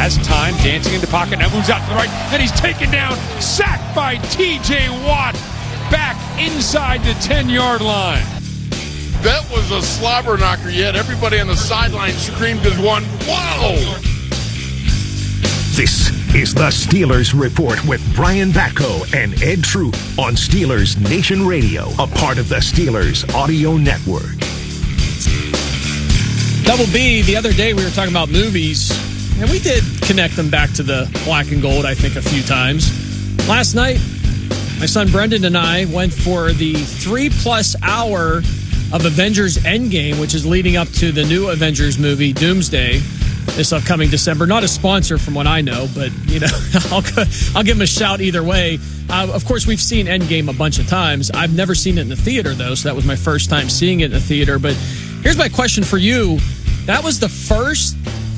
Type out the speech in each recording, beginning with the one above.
Has time, dancing into pocket, now moves out to the right, and he's taken down, sacked by T.J. Watt, back inside the 10-yard line. That was a slobber knocker, yet everybody on the sideline screamed as one, whoa! This is the Steelers Report with Brian Batko and Ed Troop on Steelers Nation Radio, a part of the Steelers Audio Network. Double B, the other day we were talking about movies, and we did connect them back to the black and gold, I think, a few times. Last night, my son Brendan and I went for the 3+ hour of Avengers Endgame, which is leading up to the new Avengers movie, Doomsday, this upcoming December. Not a sponsor from what I know, but, you know, I'll give them a shout either way. Of course, we've seen Endgame a bunch of times. I've never seen it in the theater, though, so that was my first time seeing it in the theater. But here's my question for you. That was the first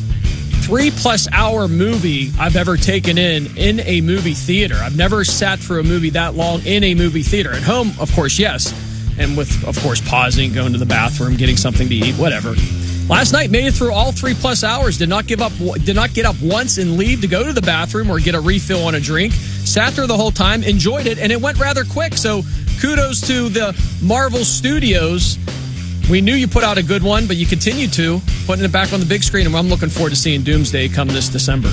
3+ hour movie I've ever taken in a movie theater. I've never sat for a movie that long in a movie theater. At home, of course, yes. And with, of course, pausing, going to the bathroom, getting something to eat, whatever. Last night, made it through all 3+ hours. Did not get up once and leave to go to the bathroom or get a refill on a drink. Sat there the whole time, enjoyed it, and it went rather quick. So kudos to the Marvel Studios. We knew you put out a good one, but you continued to, putting it back on the big screen, and I'm looking forward to seeing Doomsday come this December.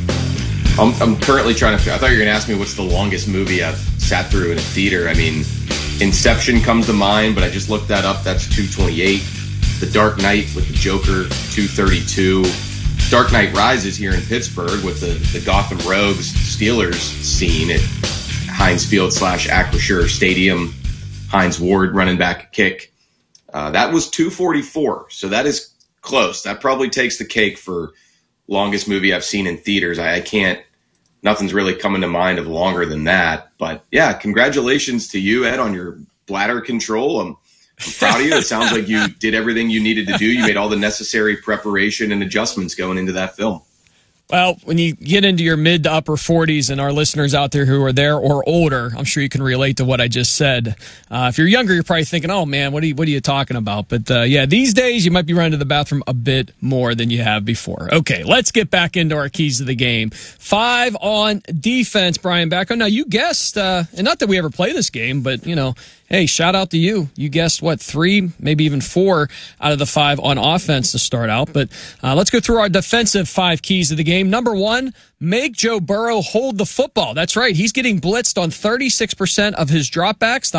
I'm currently trying to... I thought you were going to ask me what's the longest movie I've sat through in a theater. I mean, Inception comes to mind, but I just looked that up. That's 228. The Dark Knight with the Joker, 232. Dark Knight Rises here in Pittsburgh with the Gotham Rogues Steelers scene at Heinz Field / Acrisure Stadium. Heinz Ward running back a kick. That was 244, so that is close. That probably takes the cake for longest movie I've seen in theaters. I can't, nothing's really coming to mind of longer than that. But yeah, congratulations to you, Ed, on your bladder control. I'm proud of you. It sounds like you did everything you needed to do. You made all the necessary preparation and adjustments going into that film. Well, when you get into your mid to upper 40s, and our listeners out there who are there or older, I'm sure you can relate to what I just said. If you're younger, you're probably thinking, oh, man, what are you talking about? But, yeah, these days you might be running to the bathroom a bit more than you have before. Okay, let's get back into our keys to the game. 5 on defense, Brian Batko. Now, you guessed, and not that we ever play this game, but, you know, hey, shout out to you. You guessed, 3, maybe even 4 out of the 5 on offense to start out. But let's go through our defensive 5 keys of the game. Number 1, make Joe Burrow hold the football. That's right. He's getting blitzed on 36% of his dropbacks. The